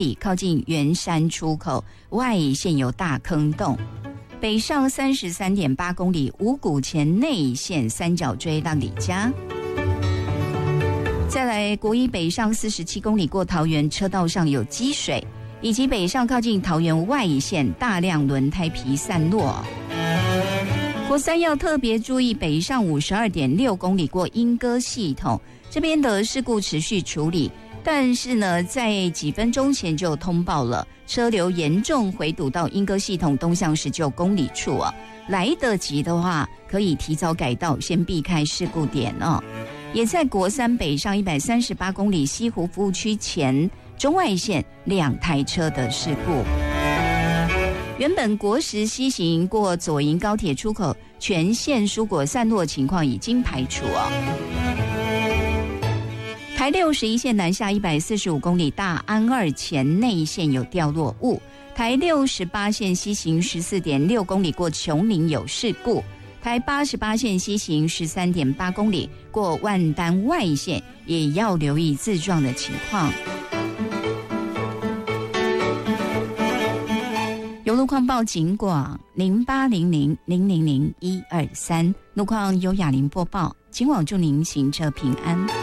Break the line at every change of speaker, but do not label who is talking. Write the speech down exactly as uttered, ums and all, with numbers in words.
靠近圆山出口外线有大坑洞。北上 三十三点八公里五股前内线三角锥浪里家。再来国一北上四十七公里过桃园车道上有积水，以及北上靠近桃园外线大量轮胎皮散落。国三要特别注意北上五十二点六公里过莺歌系统，这边的事故持续处理，但是呢在几分钟前就通报了车流严重回堵到莺歌系统东向十九公里处啊，来得及的话可以提早改道，先避开事故点哦。也在国三北上一百三十八公里西湖服务区前中外线两台车的事故。原本国十西行过左营高铁出口全线蔬果散落情况已经排除哦。台六十一线南下一百四十五公里大安二前内线有掉落物。台六十八线西行十四点六公里过琼林有事故。台八十八线西行十三点八公里过万丹外线也要留意自撞的情况。有路况报警广零八零零零零零一二三，路况由雅玲播报，今晚祝您行车平安。